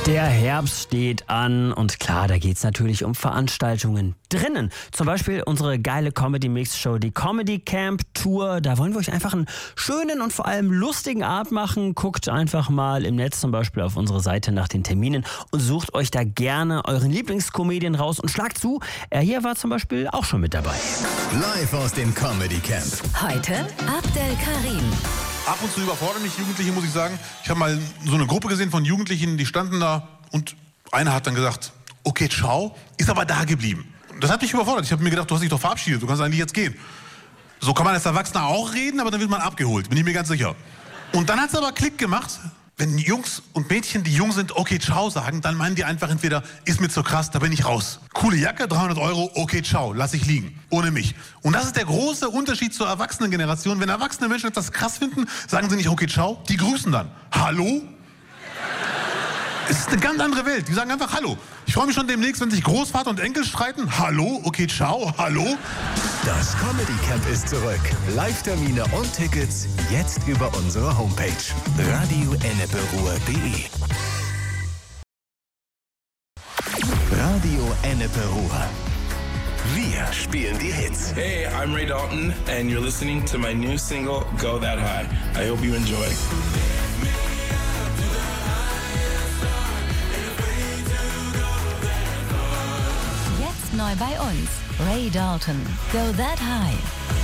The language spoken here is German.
Der Herbst steht an und klar, da geht's natürlich um Veranstaltungen drinnen. Zum Beispiel unsere geile Comedy-Mix-Show, die Comedy Camp Tour. Da wollen wir euch einfach einen schönen und vor allem lustigen Abend machen. Guckt einfach mal im Netz zum Beispiel auf unsere Seite nach den Terminen und sucht euch da gerne euren Lieblingscomedian raus und schlagt zu. Er hier war zum Beispiel auch schon mit dabei. Live aus dem Comedy Camp. Heute Abdel Karim. Ab und zu überfordern mich Jugendliche, muss ich sagen. Ich habe mal so eine Gruppe gesehen von Jugendlichen, die standen da und einer hat dann gesagt, okay, ciao, ist aber da geblieben. Das hat mich überfordert. Ich habe mir gedacht, du hast dich doch verabschiedet, du kannst eigentlich jetzt gehen. So kann man als Erwachsener auch reden, aber dann wird man abgeholt, bin ich mir ganz sicher. Und dann hat es aber Klick gemacht. Wenn Jungs und Mädchen, die jung sind, okay, ciao sagen, dann meinen die einfach entweder, ist mir zu krass, da bin ich raus. Coole Jacke, 300 €, okay, ciao, lass ich liegen, ohne mich. Und das ist der große Unterschied zur Erwachsenengeneration. Wenn erwachsene Menschen etwas krass finden, sagen sie nicht, okay, ciao, die grüßen dann. Hallo? Es ist eine ganz andere Welt. Die sagen einfach Hallo. Ich freue mich schon demnächst, wenn sich Großvater und Enkel streiten. Hallo, okay, ciao, hallo. Das Comedy Camp ist zurück. Live-Termine und Tickets jetzt über unsere Homepage radioenneperuhr.de. Radio Enneperuhr. Wir spielen die Hits. Hey, I'm Ray Dalton and you're listening to my new single, Go That High. I hope you enjoy. Jetzt neu bei uns. Ray Dalton. Go That High.